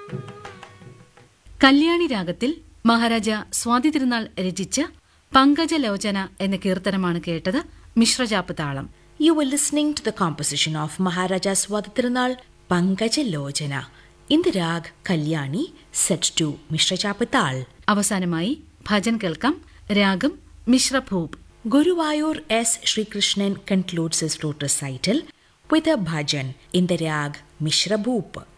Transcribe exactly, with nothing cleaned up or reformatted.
കല്യാണി രാഗത്തിൽ മഹാരാജ സ്വാതി തിരുനാൾ രചിച്ച പങ്കജലോചന എന്ന കീർത്തനമാണ് കേട്ടത്. മിശ്രചാപ്പ് താളം. You were listening to the composition of Maharaja Swadhitirunal Pankajalochana in the rag Kalyani set to Mishra Chapatal. അവസാനമായി ഭജൻ കേൾക്കാം. രാഗം മിശ്രഭൂപ്. Guruvayur S. Sri Krishnan concludes his flute recital with a bhajan in the rag Mishra Bhoop.